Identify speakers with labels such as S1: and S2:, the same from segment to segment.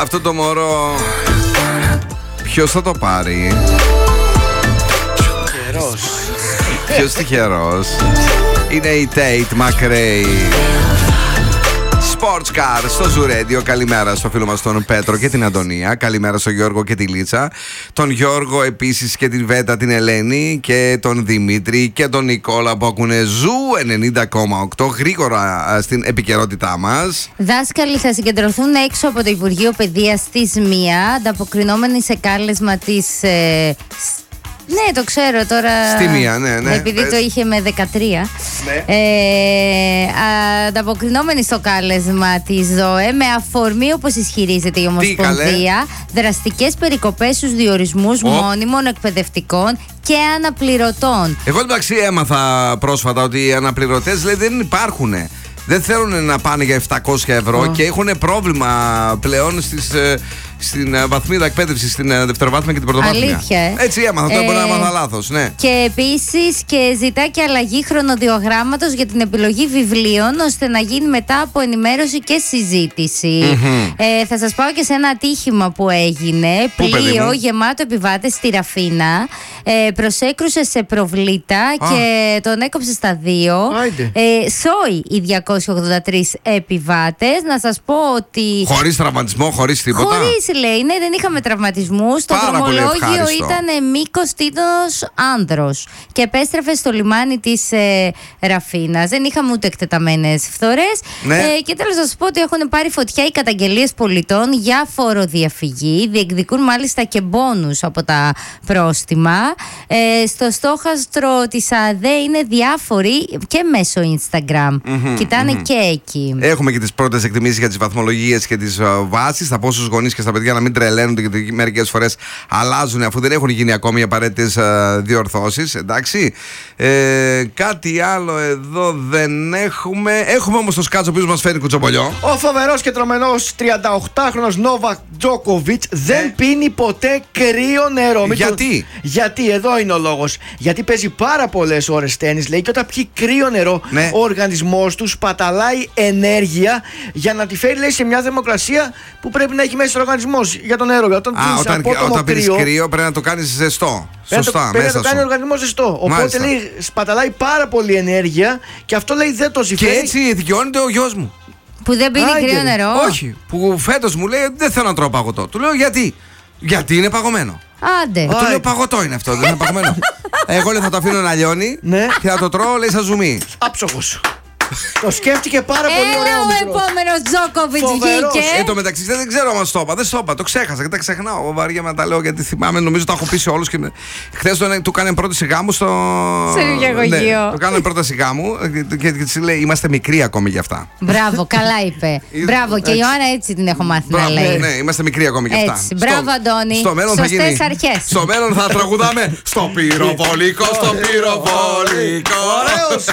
S1: Αυτό το μωρό ποιος θα το πάρει? Ποιος τυχερός? Είναι η Tate McRae. Sports Car στο Zoo Radio. Καλημέρα στο φίλο μας τον Πέτρο και την Αντωνία. Καλημέρα στον Γιώργο και τη Λίτσα. Τον Γιώργο επίσης και την Βέτα, την Ελένη και τον Δημήτρη και τον Νικόλα που ακούνε Zoo 90,8. Γρήγορα στην επικαιρότητά μας.
S2: Δάσκαλοι θα συγκεντρωθούν έξω από το Υπουργείο Παιδείας στις 1, ανταποκρινόμενοι σε κάλεσμα της... Ναι, το ξέρω τώρα.
S1: Στη 1, ναι.
S2: Επειδή το είχε με 13.
S1: Ναι.
S2: Ανταποκρινόμενοι στο κάλεσμα της ΔΟΕ, με αφορμή, όπως ισχυρίζεται η Ομοσπονδία, δραστικές περικοπές στους διορισμούς μόνιμων εκπαιδευτικών και αναπληρωτών.
S1: Εγώ εντάξει έμαθα πρόσφατα ότι οι αναπληρωτές δεν υπάρχουν. Δεν θέλουν να πάνε για 700 ευρώ και έχουν πρόβλημα πλέον στην βαθμίδα εκπαίδευση, στην δευτεροβάθμια και την πρωτοβάθμια.
S2: Αλήθεια,
S1: Έτσι έμαθα, τώρα μπορεί να έμαθα λάθος, ναι. Και
S2: επίσης και ζητά και αλλαγή χρονοδιογράμματος για την επιλογή βιβλίων, ώστε να γίνει μετά από ενημέρωση και συζήτηση. Θα σας πάω και σε ένα ατύχημα που έγινε. Πλοίο γεμάτο επιβάτες στη Ραφίνα προσέκρουσε σε προβλήτα και τον έκοψε στα 2. Σόι οι 283 επιβάτες. Να σας πω ότι...
S1: Χωρίς τραυματισμό, χωρίς τίποτα.
S2: Χωρίς, λέει, ναι, δεν είχαμε τραυματισμούς. Το δρομολόγιο ήταν μήκος τίτλος άνδρος και επέστρεφε στο λιμάνι της Ραφίνας. Δεν είχαμε ούτε εκτεταμένες φθορές. Και τέλος να σας πω ότι έχουν πάρει φωτιά οι καταγγελίες πολιτών για φοροδιαφυγή. Διεκδικούν μάλιστα και μπόνους από τα πρόστιμα. Στο στόχαστρο της ΑΔΕ είναι διάφοροι και μέσω Instagram. Κοιτάνε και εκεί.
S1: Έχουμε και τις πρώτες εκτιμήσεις για τις βαθμολογίες και τις βάσεις. Θα πω στους γονείς και στα παιδιά να μην τρελαίνονται, γιατί μερικές φορές αλλάζουν αφού δεν έχουν γίνει ακόμη οι απαραίτητες διορθώσεις. Εντάξει. Κάτι άλλο εδώ δεν έχουμε. Έχουμε όμως το σκάτσο ο οποίος μας φέρνει κουτσομπολιό.
S3: Ο φοβερός και τρομερός 38χρονος Νόβακ Τζόκοβιτς δεν πίνει ποτέ κρύο νερό. Γιατί, εδώ είναι ο λόγος. Γιατί παίζει πάρα πολλές ώρες τένις, λέει, και όταν πιει κρύο νερό, ο οργανισμός του σπαταλάει ενέργεια για να τη φέρει, λέει, σε μια θερμοκρασία που πρέπει να έχει μέσα ο οργανισμός για το νερό.
S1: Όταν πίνεις κρύο πρέπει να το κάνεις ζεστό. Σωστά,
S3: πρέπει να το κάνει ο οργανισμός ζεστό. Οπότε, λέει, σπαταλάει πάρα πολύ ενέργεια και αυτό, λέει, δεν το συμφέρει.
S1: Και έτσι δικαιώνεται ο γιος μου.
S2: Που δεν πίνει κρύο νερό.
S1: Όχι, που φέτος μου λέει δεν θέλω να τρώω παγωτό. Του λέω γιατί είναι παγωμένο.
S2: Άντε.
S1: Του λέω παγωτό είναι αυτό, δεν είναι παγωμένο. Εγώ λέει θα το αφήνω να λιώνει και θα το τρώω, λέει σαν ζουμί.
S3: Άψογος. Το σκέφτηκε πάρα πολύ ωραία ο μικρός.
S2: Ο επόμενος Τζόκοβιτς βγήκε.
S1: Εν τω μεταξύ δεν ξέρω αν το είπα. Δεν το είπα, το ξέχασα και τα ξεχνάω. Βαριά με τα λέω γιατί θυμάμαι, νομίζω το έχω πει σε όλους. Χθες του κάνανε πρόταση γάμου στο
S2: νηπιαγωγείο.
S1: Του κάνανε πρόταση γάμου και της λέει είμαστε μικροί ακόμη για αυτά.
S2: Μπράβο, καλά είπε. Μπράβο, και η Ιωάννα έτσι την έχω μάθει να λέει.
S1: Ναι, είμαστε μικροί ακόμη για αυτά.
S2: Μπράβο, Αντώνη. Σωστές αρχές.
S1: Στο μέλλον θα τραγουδάμε στο πυροβολικό, στο πυροβολικό.
S3: Ωραίος.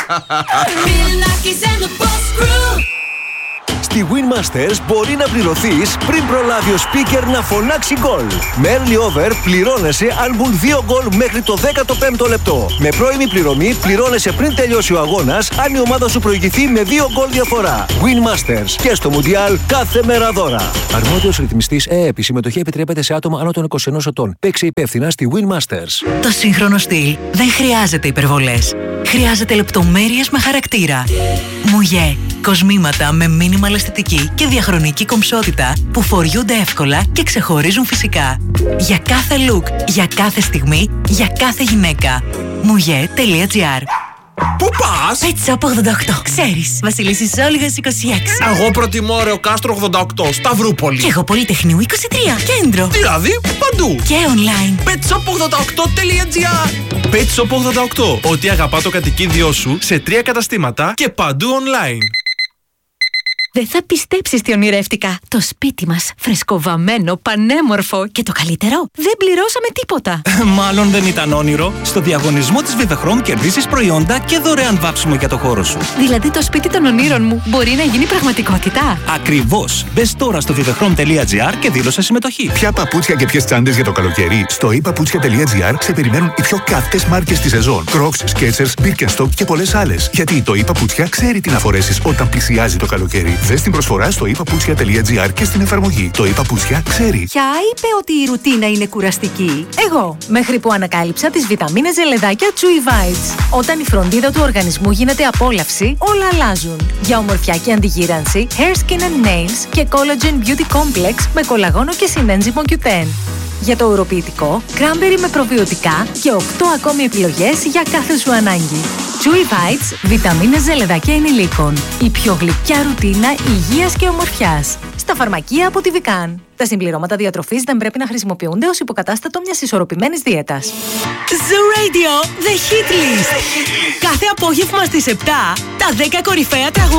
S4: Στη Winmasters μπορεί να πληρωθείς πριν προλάβει ο speaker να φωνάξει γκολ. Με early over πληρώνεσαι αν μπουν 2 γκολ μέχρι το 15ο λεπτό. Με πρώιμη πληρωμή πληρώνεσαι πριν τελειώσει ο αγώνας αν η ομάδα σου προηγηθεί με 2 γκολ διαφορά. Winmasters και στο Μουντιάλ κάθε μέρα δώρα. Αρμόδιος ρυθμιστής ΕΕΠ. Η συμμετοχή επιτρέπεται σε άτομα άνω των 21 ετών. Παίξε υπεύθυνα στη Winmasters.
S5: Το σύγχρονο στυλ δεν χρειάζεται υπερβολές. Χρειάζεται λεπτομέρειες με χαρακτήρα. Μουγέ. Κοσμήματα με μίνιμαλ αισθητική και διαχρονική κομψότητα που φοριούνται εύκολα και ξεχωρίζουν φυσικά. Για κάθε look, για κάθε στιγμή, για κάθε γυναίκα. Mouje.gr.
S6: Πού πας?
S5: Pet Shop 88. Ξέρεις, Βασιλίσσης Όλγας 26.
S6: Εγώ προτιμώ Ρεοκάστρο 88, Σταυρούπολη.
S5: Και εγώ Πολυτεχνείου 23, κέντρο.
S6: Δηλαδή, παντού.
S5: Και online.
S6: petshop88.gr. Pet Shop 88. Ό,τι αγαπά το κατοικίδιό σου σε 3 καταστήματα και παντού online.
S5: Δεν θα πιστέψεις τι ονειρεύτηκα. Το σπίτι μας, φρεσκοβαμμένο, πανέμορφο και το καλύτερο, δεν πληρώσαμε τίποτα.
S7: Μάλλον δεν ήταν όνειρο. Στο διαγωνισμό της Vivechrome κερδίσεις προϊόντα και δωρεάν βάψιμο για το χώρο σου.
S5: Δηλαδή το σπίτι των ονείρων μου μπορεί να γίνει πραγματικότητα.
S7: Ακριβώς. Μπες τώρα στο vivechrome.gr και δήλωσε συμμετοχή.
S8: Ποια παπούτσια και ποιες τσάντες για το καλοκαίρι? Στο ePaputsια.gr σε περιμένουν οι πιο κάθετες μάρκες της σεζόν. Crocs, Skechers, Birkenstock και πολλές άλλες. Γιατί το ePaputsια ξέρει τι να φορέσεις όταν πλησιάζει το καλοκαίρι. Δες την προσφορά στο ipaputsια.gr και στην εφαρμογή. Το iPaputsια ξέρει.
S9: Ποια είπε ότι η ρουτίνα είναι κουραστική? Εγώ, μέχρι που ανακάλυψα τις βιταμίνες ζελεδάκια Chewy Bites. Όταν η φροντίδα του οργανισμού γίνεται απόλαυση, όλα αλλάζουν. Για ομορφιά και αντιγύρανση, Hair, Skin and Nails και Collagen Beauty Complex με κολαγόνο και συνένζυμο Q10. Για το ουροποιητικό, κράνμπερι με προβιωτικά και 8 ακόμη επιλογές για κάθε σου ανάγκη. Chewy Bites, βιταμίνες ζελεδάκια ενηλίκων. Η πιο γλυκιά ρουτίνα υγείας και ομορφιάς. Στα φαρμακεία από τη Vican. Τα συμπληρώματα διατροφής δεν πρέπει να χρησιμοποιούνται ως υποκατάστατο μιας ισορροπημένης δίαιτας.
S5: Zoo Radio, The Hit List. Κάθε απόγευμα στις 7, τα 10 κορυφαία τραγούδια